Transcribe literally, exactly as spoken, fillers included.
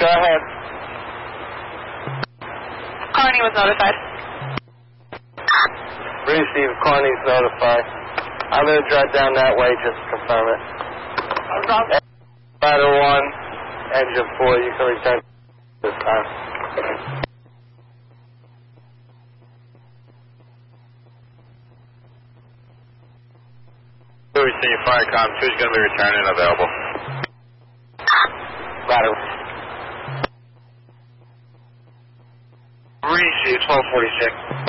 Go ahead. Carney was notified. Receive, Carney's notified. I'm going to drive down that way just to confirm it. Ladder one, engine four, you can return this time. Louis Senior Firecom two is going to be returning and available. Ladder. Receive twelve forty-six.